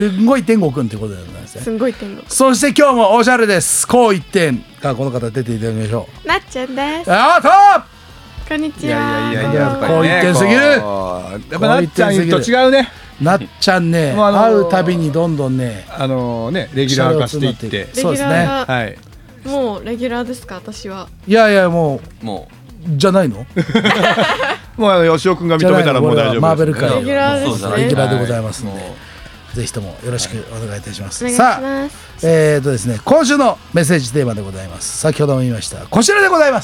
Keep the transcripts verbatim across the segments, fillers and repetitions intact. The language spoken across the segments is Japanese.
すごい天国ってことなんですね。 すごい天国。 そして今日もおしゃれです。こう一点がこの方出ていただきましょなっちゃんです。 あーとこんにちいやは。 いやいやいや、やっぱりねこう言ってすぎるこうやっぱなっちゃんと違うね。 なっちゃんね、 もうあのー会うたびにどんどんねあのね、レギュラー化していってレギそうですねュラーが、 はい。 もうレギュラーですか私は。 いやいやももうじゃないのもうあの吉尾くんが認めたらもう大丈夫です。 マーベル界レギュラーですね。 レギュラーでございますので、 もぜひともよろしくお願いいたします。 お願いしさあ、 ます。 えーとですね、今週のメッセージテーマでございます。先ほども言いましたこちらでございます。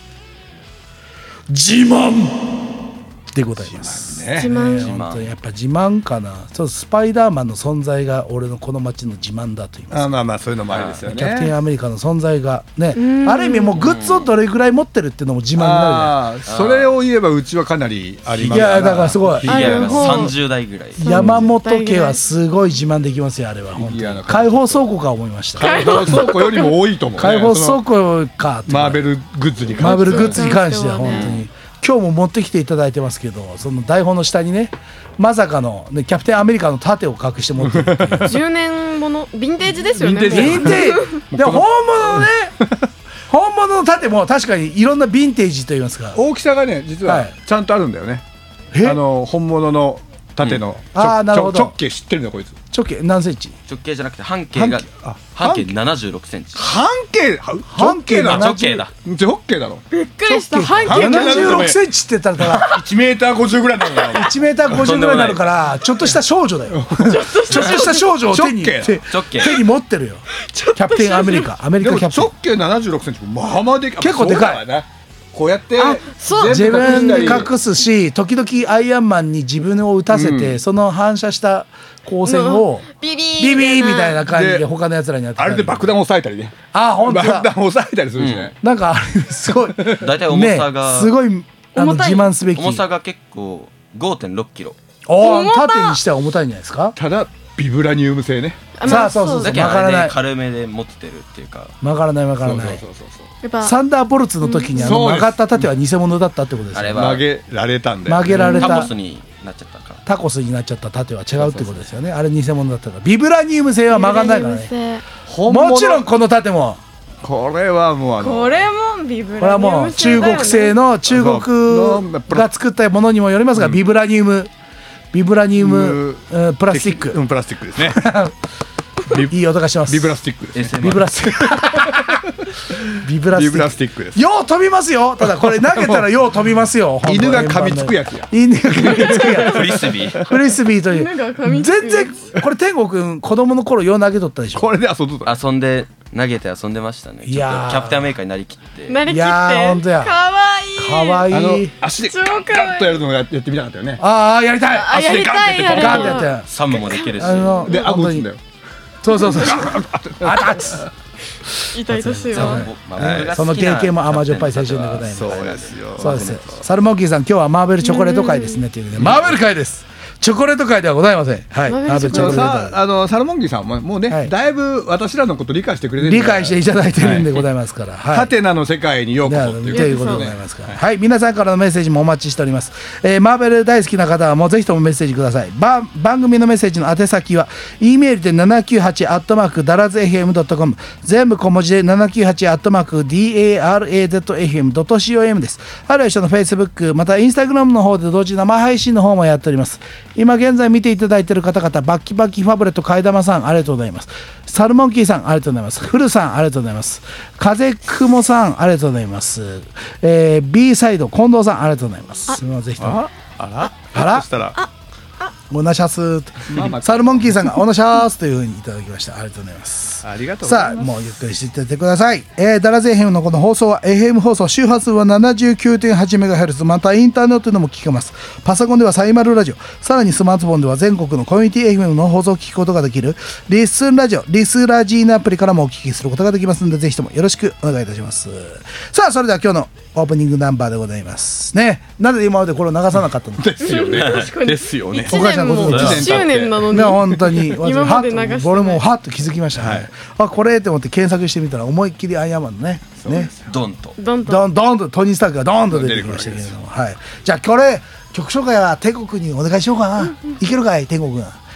自慢でございます。 ね。 自慢。 自慢本当にやっぱ自慢かな。そうスパイダーマンの存在が俺のこの街の自慢だと言います。 あまあまあそういうのもありですよね。 キャプテンアメリカの存在がね、 んある意味もうグッズをどれぐらい持ってるっていうのも自慢になるああ、それを言えばうちはかなりありますじゃない。いやだからすごいフィギュアがあのさんじゅうだいぐらい。 山本家はすごい自慢できますよあれは本当にフィギュアの開放倉庫か思いました。 開放倉庫よりも多いと思うね。 開放その倉庫かってマーベルグッズに関してはマーベルグッズに関してはそう本当に今日も持ってきていただいてますけど、その台本の下にねまさかの、ね、キャプテンアメリカの盾を隠して持ってるっていうじゅうねんものヴィンテージですよね。 ヴィンテージヴィンテージで本物のね本物の盾も確かにいろんなヴィンテージといいますか、 大きさがね実ははいちゃんとあるんだよね。 えあの本物の縦のちょあーなるほどちょ直径知ってるのこいつ。 直径何センチ？ 直径じゃなくて半径があ半径ななじゅうろくセンチ。 半径は半径なの直径だ。 直径だろ。 びっくりした。半半径径ななじゅうろくセンチって言ったらいちメーターごじゅうぐらいなのかな。 いちメーターごじゅうぐらいになるからちょっとした少女だよ。ちょっとした少女を手に直径手直径手に持ってるよ。キャプテンアメリカアメリでもカキャプテン直径ななじゅうろくセンチまあまあでかい。 結構でかいそうだわな。こうやってあそう自全部分で隠したり隠すし時々アイアンマンに自分を撃たせて、 うんその反射した光線をビビービビーみたいな感じでで他のやつらにやってたりあれで爆弾を抑えたりね。 あ本当爆弾だを抑えたりするしね。 なんかあれすごいだいたい重さがね、すごいあの重たい自慢すべき重さが結構 ごてんろっキロ。 おー重た縦にしては重たいんじゃないですか。 ただビブラニウム製ね。 あさあそうそうだけどわからないあれで軽めで持ってるっていうか。 わからないわからない。 そうそうそうそう。 やっぱサンダーボルツの時にあのそうです曲がった盾は偽物だったってことですよ。 あれは曲げられたんだよ。 曲げられたタコスになっちゃったから。 タコスになっちゃった盾は違うってことですよね。あれ偽物だったからビブラニウム製は曲がんないからね。 本物もちろんこの盾もこれはもうあのこれもビブこれはラニウもうム製だよね中国製の中国が作ったものにもよりますが、ビブラニウムビブラニウムうんプラスチックうんプラスチックですね。 いい音がします。 ビブラスティックですね。 ビブラスティックビブラスティックビブラスティックです。 よう飛びますよ。ただこれ投げたらよう飛びますよ。 犬が噛みつくやつや。 犬が噛みつくやフリスビー。 つフリスビーという犬が噛みつく全然これ天国くん子供の頃よう投げとったでしょ。 これで遊んでた。 遊んで投げて遊んでましたね。 いやーちょっとキャプテンアメリカになりきって。 なりきっていやーほんとやかわいいかわいいあの足で超かわいいガッとやるのをやってみたかったよね。 ああやりたい。 あやりたいやりガンってたいやってサムもできるし。 あので顎打つんだよ。 そうそうそうあたつ痛々しいわまあ僕が好きなその経験も甘じょっぱい青春でございます。 そうですよ。 そうです。サルモンキーさん今日はマーベルチョコレート会ですねっていうね。マーベル会です。チョコレート会ではございません。はい。ママーベルチョコレートーベルチョコレート会。 さあのサルモンギーさんももうね、 はいだいぶ私らのこと理解してくれてるんで理解していただいてるんでございますから。はい。 ハテナの世界にようこそってといういうことでございますから、はい、皆さんからのメッセージもお待ちしております、えーマーベル大好きな方はもうぜひともメッセージください。ば番組のメッセージの宛先は E メールでななきゅうはちアットマークダラズ エフエムドットコム 全部小文字でななきゅうはちアットマーク ダラズ エフエムドットコム です。あるいは一緒の Facebook また Instagram の方で同時生配信の方もやっております。今現在見ていただいている方々バッキバキファブレット替玉さんありがとうございます。サルモンキーさんありがとうございます。フルさんありがとうございます。風雲さんありがとうございます。えー、B サイド近藤さんありがとうございます。すみませんぜひともあらあらそしたらおなしゃすまあまあサルモンキーさんがおなしゃーすというふうにいただきました。ありがとうございます。 ありがとうございます。 さあもうゆっくりしていただいてください。えー、ダラズ エフエム のこの放送は エフエム 放送周波数は ななじゅうきゅうてんはちメガヘルツ またインターネットでも聞けます。パソコンではサイマルラジオさらにスマートフォンでは全国のコミュニティ エフエム の放送を聞くことができるリッスンラジオリスラジーナアプリからもお聞きすることができますのでぜひともよろしくお願いいたします。さあそれでは今日のオープニングナンバーでございますね。なぜ今までこれを流さなかったのですよね確かにですよね。 一年もいち周年なのにね、本当に今まで流してないはっと俺もはっと気づきましたね、 はいあこれって思って検索してみたら思いっきりアイアンマンのねねドンと。 どんどんどんどんとトニー・スタークがどんと出てきましたけれども、はい、じゃあこれ曲紹介は天国にお願いしようかな、いけるかい天国君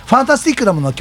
ファンタスティックなものは